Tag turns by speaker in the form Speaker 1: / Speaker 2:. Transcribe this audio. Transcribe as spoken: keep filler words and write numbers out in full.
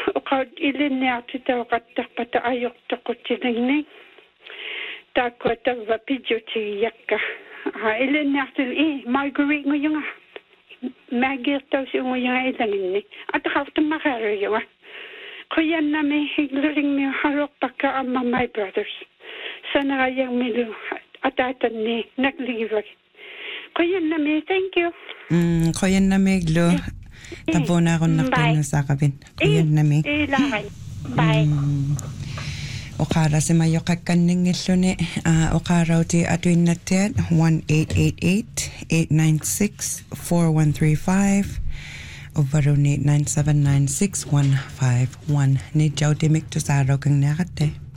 Speaker 1: Oqaut ilinniartitauqattaqpata ajortoqutiligni. Taakkuatavva pidjutigiakka. Ha ilinniartil i Marguerite nguyunga. Magirtausi nguyunga ilanginni. Ataqartamaqaruyunga. Quyannami higluringmi haroqpakka amma my brothers. Sanarayang milu atatanni nagliivag. Quyannami, thank you.
Speaker 2: Mm, quyannami glu. Tabona akong nakino sa kabin. Quyannami.
Speaker 1: Ilakay. Bye.
Speaker 2: Okara si mayo kakaning ilune. Okara uti atuin natin one eight eight eight, eight nine six, four one three five. Over eight nine seven nine six one five one. Ni Joe Dimik to sa araw kang nakate.